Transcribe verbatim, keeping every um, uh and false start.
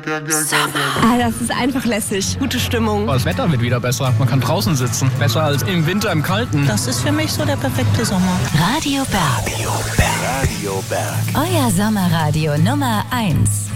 Ah, das ist einfach lässig. Gute Stimmung. Das Wetter wird wieder besser. Man kann draußen sitzen. Besser als im Winter im Kalten. Das ist für mich so der perfekte Sommer. Radio Berg. Radio Berg. Radio Berg. Euer Sommerradio Nummer eins.